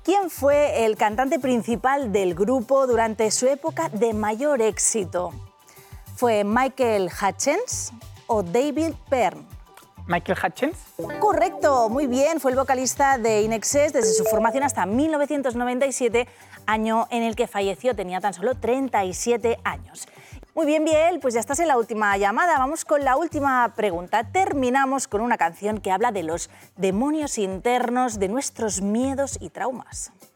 ¿Quién fue el cantante principal del grupo durante su época de mayor éxito? ¿Fue Michael Hutchence o David Byrne? ¿Michael Hutchence? Correcto, muy bien. Fue el vocalista de In Excess desde su formación hasta 1997, año en el que falleció. Tenía tan solo 37 años. Muy bien, Biel, pues ya estás en la última llamada. Vamos con la última pregunta. Terminamos con una canción que habla de los demonios internos, de nuestros miedos y traumas.